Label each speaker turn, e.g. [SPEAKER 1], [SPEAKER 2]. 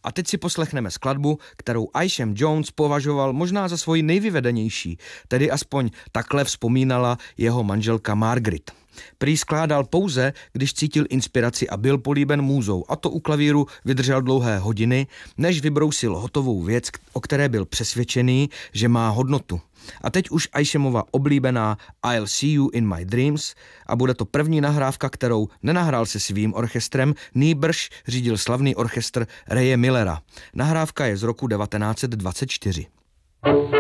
[SPEAKER 1] A teď si poslechneme skladbu, kterou Isham Jones považoval možná za svoji nejvyvedenější, tedy aspoň takhle vzpomínala jeho manželka Margaret. Prý skládal pouze, když cítil inspiraci a byl políben můzou, a to u klavíru vydržel dlouhé hodiny, než vybrousil hotovou věc, o které byl přesvědčený, že má hodnotu. A teď už Ishamova oblíbená I'll See You in My Dreams a bude to první nahrávka, kterou nenahrál se svým orchestrem, nýbrž řídil slavný orchestr Raye Millera. Nahrávka je z roku 1924.